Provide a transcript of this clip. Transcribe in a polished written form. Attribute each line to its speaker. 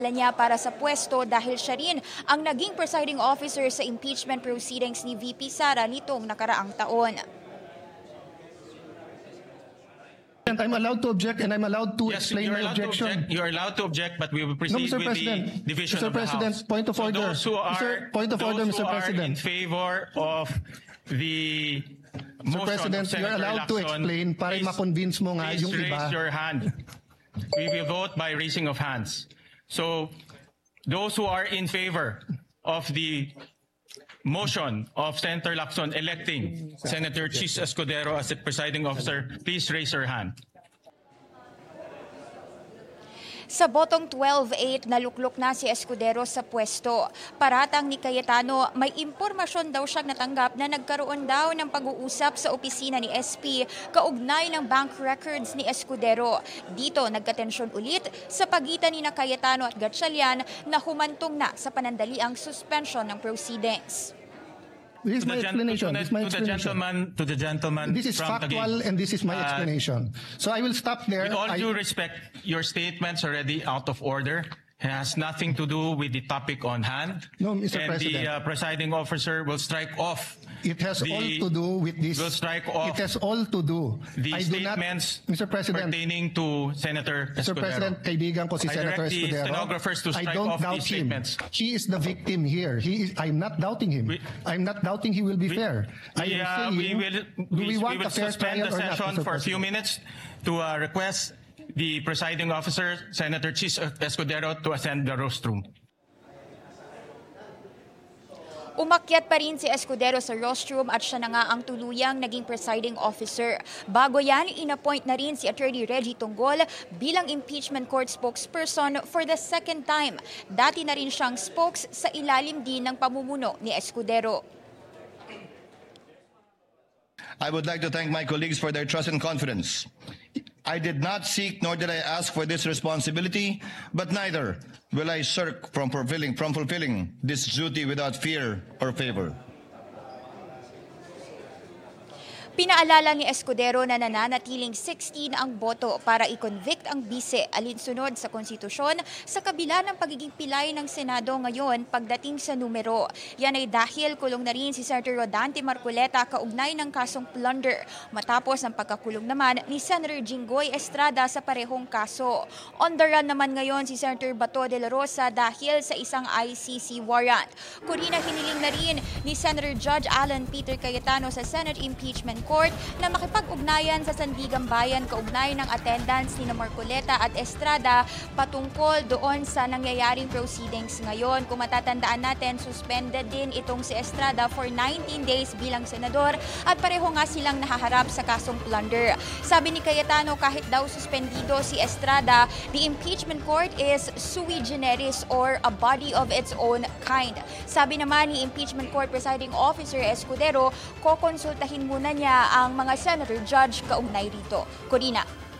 Speaker 1: niya para sa pwesto dahil siya rin ang naging presiding officer sa impeachment proceedings ni VP Sara nitong nakaraang taon.
Speaker 2: I'm allowed to object and I'm allowed to
Speaker 3: Yes,
Speaker 2: explain
Speaker 3: you're
Speaker 2: my
Speaker 3: allowed to
Speaker 2: objection.
Speaker 3: object. You're allowed to object, but we will proceed
Speaker 2: Mr.
Speaker 3: with
Speaker 2: President.
Speaker 3: the division
Speaker 2: Mr.
Speaker 3: of the
Speaker 2: President,
Speaker 3: House.
Speaker 2: point of
Speaker 3: So
Speaker 2: order.
Speaker 3: those who are,
Speaker 2: Point of order,
Speaker 3: those
Speaker 2: Mr.
Speaker 3: who are
Speaker 2: President.
Speaker 3: in favor of the
Speaker 2: Mr.
Speaker 3: motion
Speaker 2: President,
Speaker 3: of
Speaker 2: you're
Speaker 3: Senator
Speaker 2: allowed to
Speaker 3: Lacson,
Speaker 2: explain para
Speaker 3: please-
Speaker 2: ma-convince mo nga
Speaker 3: please
Speaker 2: yung iba.
Speaker 3: raise your hand. We will vote by raising of hands. So those who are in favor of the motion of Senator Lacson electing Senator Chis Escudero as the presiding officer, please raise your hand.
Speaker 1: Sa botong 12-8, naluklok na si Escudero sa pwesto. Paratang ni Cayetano, may impormasyon daw siyang natanggap na nagkaroon daw ng pag-uusap sa opisina ni SP kaugnay ng bank records ni Escudero. Dito nagkatensyon ulit sa pagitan ni Cayetano at Gatchalian na humantong na sa panandaliang suspension ng proceedings.
Speaker 2: This is my explanation.
Speaker 3: To the gentleman
Speaker 2: This is
Speaker 3: from
Speaker 2: factual
Speaker 3: Taguig.
Speaker 2: and this is my explanation. So I will stop there.
Speaker 3: With all due respect, your statement's already out of order. It has nothing to do with the topic on hand.
Speaker 2: No, Mr.
Speaker 3: And
Speaker 2: President.
Speaker 3: the presiding officer will strike off.
Speaker 2: It has all to do with this.
Speaker 3: Will strike off
Speaker 2: It has all to do.
Speaker 3: the
Speaker 2: I do not,
Speaker 3: statements
Speaker 2: Mr. President.
Speaker 3: pertaining to Senator
Speaker 2: Mr.
Speaker 3: Escudero.
Speaker 2: President, kaibigan ko si
Speaker 3: I
Speaker 2: Senator
Speaker 3: direct the
Speaker 2: Escudero.
Speaker 3: stenographers to
Speaker 2: I
Speaker 3: strike
Speaker 2: don't
Speaker 3: off
Speaker 2: doubt
Speaker 3: these
Speaker 2: him.
Speaker 3: statements.
Speaker 2: He is the victim here. I'm not doubting him. I'm not doubting he will be fair. I am saying, do we want a fair
Speaker 3: suspend
Speaker 2: trial
Speaker 3: the
Speaker 2: or not,
Speaker 3: session
Speaker 2: Mr.
Speaker 3: for a few
Speaker 2: President?
Speaker 3: minutes to request the presiding officer, Senator Chis Escudero, to ascend the rostrum.
Speaker 1: Umakyat pa rin si Escudero sa rostrum at siya na nga ang tuluyang naging presiding officer. Bago yan, inappoint na rin si Attorney Reggie Tonggol bilang impeachment court spokesperson for the second time. Dati na rin siyang spokes sa ilalim din ng pamumuno ni Escudero.
Speaker 4: I would like to thank my colleagues for their trust and confidence. I did not seek nor did I ask for this responsibility, but neither will I shirk from fulfilling this duty without fear or favor.
Speaker 1: Pinaalala ni Escudero na nananatiling 16 ang boto para i-convict ang bise alinsunod sa konstitusyon sa kabila ng pagiging pilay ng Senado ngayon pagdating sa numero. Yan ay dahil kulong na rin si Senator Rodante Marcoleta kaugnay ng kasong plunder matapos ang pagkakulong naman ni Senator Jinggoy Estrada sa parehong kaso. On the run naman ngayon si Senator Bato de la Rosa dahil sa isang ICC warrant. Kurina hiniling na rin ni Senator Judge Alan Peter Cayetano sa Senate Impeachment Court na makipag-ugnayan sa Sandigan Bayan kaugnay ng attendance ni Marcoleta at Estrada patungkol doon sa nangyayaring proceedings ngayon. Kung matatandaan natin, suspended din itong si Estrada for 19 days bilang senador at pareho nga silang nahaharap sa kasong plunder. Sabi ni Cayetano kahit daw suspendido si Estrada, the impeachment court is sui generis or a body of its own kind. Sabi naman ni impeachment court presiding officer Escudero, kokonsultahin muna niya ang mga senator judge kaugnay rito. Corina.